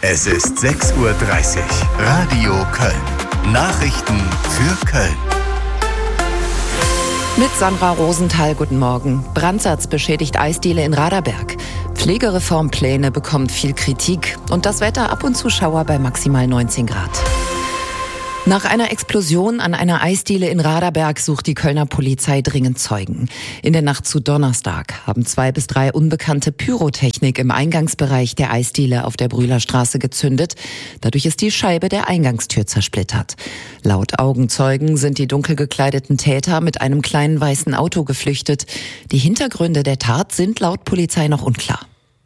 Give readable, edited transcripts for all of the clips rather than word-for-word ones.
Es ist 6:30 Uhr. Radio Köln. Nachrichten für Köln. Mit Sandra Rosenthal, guten Morgen. Brandsatz beschädigt Eisdiele in Raderberg. Pflegereformpläne bekommen viel Kritik. Und das Wetter ab und zu Schauer bei maximal 19 Grad. Nach einer Explosion an einer Eisdiele in Raderberg sucht die Kölner Polizei dringend Zeugen. In der Nacht zu Donnerstag haben 2 bis 3 Unbekannte Pyrotechnik im Eingangsbereich der Eisdiele auf der Brühlerstraße gezündet. Dadurch ist die Scheibe der Eingangstür zersplittert. Laut Augenzeugen sind die dunkel gekleideten Täter mit einem kleinen weißen Auto geflüchtet. Die Hintergründe der Tat sind laut Polizei noch unklar.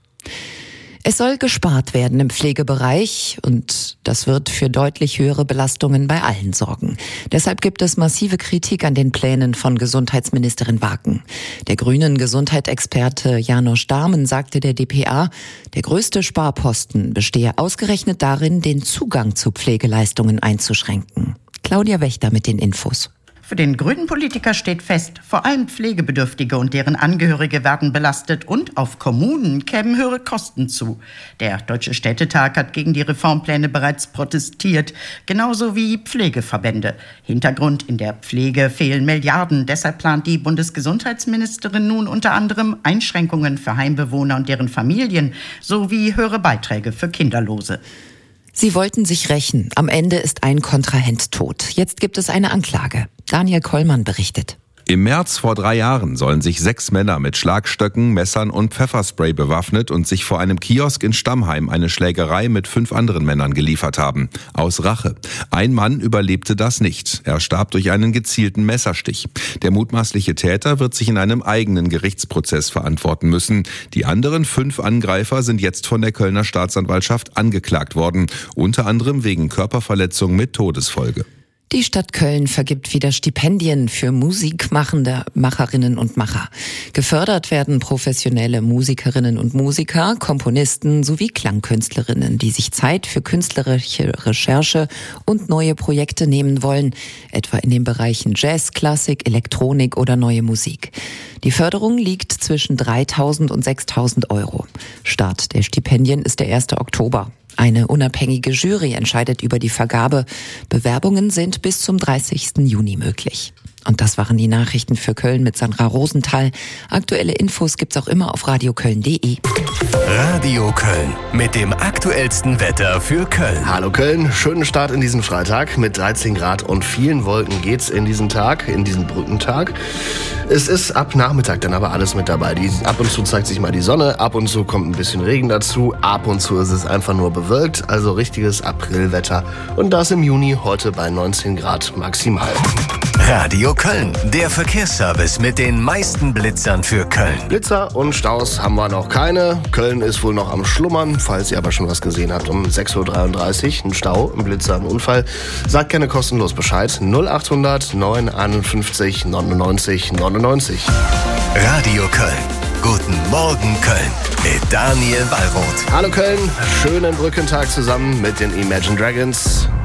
Es soll gespart werden im Pflegebereich und das wird für deutlich höhere Belastungen bei allen sorgen. Deshalb gibt es massive Kritik an den Plänen von Gesundheitsministerin Waken. Der grünen Gesundheitsexperte Janosch Dahmen sagte der dpa, der größte Sparposten bestehe ausgerechnet darin, den Zugang zu Pflegeleistungen einzuschränken. Claudia Wächter mit den Infos. Für den grünen Politiker steht fest, vor allem Pflegebedürftige und deren Angehörige werden belastet und auf Kommunen kämen höhere Kosten zu. Der Deutsche Städtetag hat gegen die Reformpläne bereits protestiert, genauso wie Pflegeverbände. Hintergrund: in der Pflege fehlen Milliarden. Deshalb plant die Bundesgesundheitsministerin nun unter anderem Einschränkungen für Heimbewohner und deren Familien sowie höhere Beiträge für Kinderlose. Sie wollten sich rächen. Am Ende ist ein Kontrahent tot. Jetzt gibt es eine Anklage. Daniel Kollmann berichtet. Im März vor 3 Jahren sollen sich 6 Männer mit Schlagstöcken, Messern und Pfefferspray bewaffnet und sich vor einem Kiosk in Stammheim eine Schlägerei mit 5 anderen Männern geliefert haben. Aus Rache. Ein Mann überlebte das nicht. Er starb durch einen gezielten Messerstich. Der mutmaßliche Täter wird sich in einem eigenen Gerichtsprozess verantworten müssen. Die anderen 5 Angreifer sind jetzt von der Kölner Staatsanwaltschaft angeklagt worden. Unter anderem wegen Körperverletzung mit Todesfolge. Die Stadt Köln vergibt wieder Stipendien für musikmachende Macherinnen und Macher. Gefördert werden professionelle Musikerinnen und Musiker, Komponisten sowie Klangkünstlerinnen, die sich Zeit für künstlerische Recherche und neue Projekte nehmen wollen, etwa in den Bereichen Jazz, Klassik, Elektronik oder neue Musik. Die Förderung liegt zwischen 3.000 und 6.000 Euro. Start der Stipendien ist der 1. Oktober. Eine unabhängige Jury entscheidet über die Vergabe. Bewerbungen sind bis zum 30. Juni möglich. Und das waren die Nachrichten für Köln mit Sandra Rosenthal. Aktuelle Infos gibt's auch immer auf radioköln.de. Radio Köln mit dem aktuellsten Wetter für Köln. Hallo Köln, schönen Start in diesen Freitag. Mit 13 Grad und vielen Wolken geht's in diesen Tag, in diesen Brückentag. Es ist ab Nachmittag dann aber alles mit dabei. Ab und zu zeigt sich mal die Sonne, ab und zu kommt ein bisschen Regen dazu, ab und zu ist es einfach nur bewölkt, also richtiges Aprilwetter. Und das im Juni, heute bei 19 Grad maximal. Radio Köln, der Verkehrsservice mit den meisten Blitzern für Köln. Blitzer und Staus haben wir noch keine. Köln ist wohl noch am Schlummern, falls ihr aber schon was gesehen habt. Um 6:33 Uhr ein Stau, ein Blitzer, ein Unfall. Sagt gerne kostenlos Bescheid. 0800 951 99 99. Radio Köln. Guten Morgen Köln mit Daniel Wallroth. Hallo Köln, schönen Brückentag zusammen mit den Imagine Dragons.